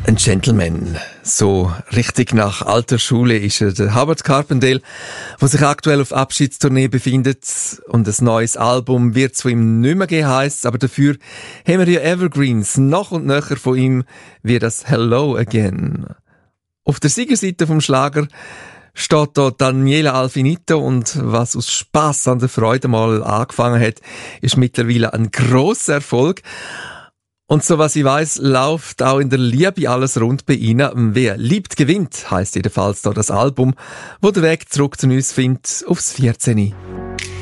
Ein Gentleman. So richtig nach alter Schule ist er, der Howard Carpendale, der sich aktuell auf Abschiedstournee befindet. Und ein neues Album wird es von ihm nicht mehr geben, heisst, aber dafür haben wir ja Evergreens noch und nöcher von ihm, wie das Hello Again. Auf der Siegerseite vom Schlager steht da Daniela Alfinito, und was aus Spass an der Freude mal angefangen hat, ist mittlerweile ein grosser Erfolg. Und so was ich weiss, läuft auch in der Liebe alles rund bei ihnen. Wer liebt, gewinnt, heisst jedenfalls da das Album, wo der Weg zurück zu uns findet, aufs 14.